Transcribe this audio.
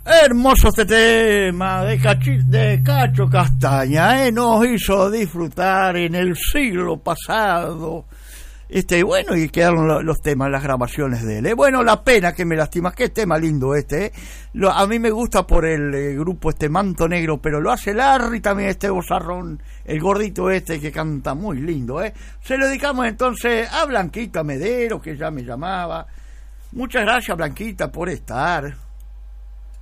Hermoso este tema de Cacho Castaña, nos hizo disfrutar en el siglo pasado. Bueno, y quedaron los temas, las grabaciones de él. Bueno, La pena que me lastimas, qué tema lindo a mí me gusta por el grupo Manto Negro, pero lo hace Larry también, vozarrón, el gordito que canta muy lindo, Se lo dedicamos entonces a Blanquita Medero, que ya me llamaba. Muchas gracias, Blanquita, por estar.